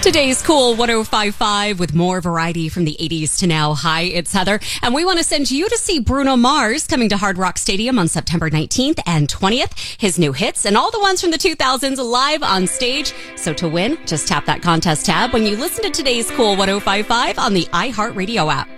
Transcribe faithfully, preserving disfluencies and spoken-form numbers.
Today's Cool one oh five point five with more variety from the eighties to now. Hi, it's Heather, and we want to send you to see Bruno Mars coming to Hard Rock Stadium on September nineteenth and twentieth. His new hits and all the ones from the two thousands live on stage. So to win, just tap that contest tab when you listen to today's Cool one oh five point five on the iHeartRadio app.